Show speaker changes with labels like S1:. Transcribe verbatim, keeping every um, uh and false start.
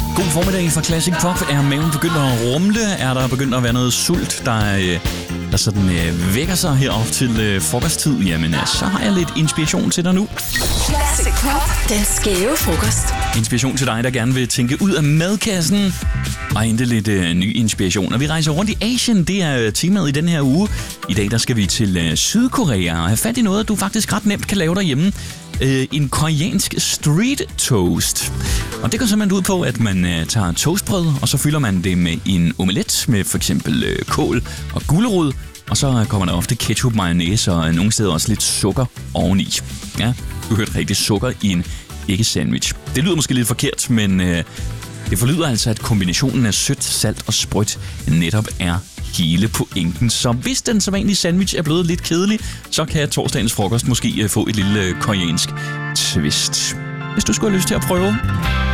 S1: God formiddag fra Classic Pop. Er maven begyndt at rumle? Er der begyndt at være noget sult, der, der sådan øh, vækker sig herop til øh, frokosttid? Jamen, så har jeg lidt inspiration til dig nu.
S2: Classic Pop. Den skæve frokost.
S1: Inspiration til dig, der gerne vil tænke ud af madkassen og hente lidt øh, ny inspiration. Og vi rejser rundt i Asien. Det er temaet i den her uge. I dag der skal vi til øh, Sydkorea og have fat i noget, du faktisk ret nemt kan lave derhjemme. Øh, en koreansk street toast. Og det går simpelthen ud på, at man øh, tager toastbrød, og så fylder man det med en omelet med for eksempel øh, kål og gulerod. Og så kommer der ofte ketchup, mayonnaise og nogle steder også lidt sukker oveni. Ja, du hørte rigtig sukker i en æggesandwich. Det lyder måske lidt forkert, men øh, det forlyder altså, at kombinationen af sødt, salt og sprødt netop er hele pointen. Så hvis den sædvanlige sandwich er blevet lidt kedelig, så kan torsdagens frokost måske få et lille koreansk twist. Hvis du skulle have lyst til at prøve,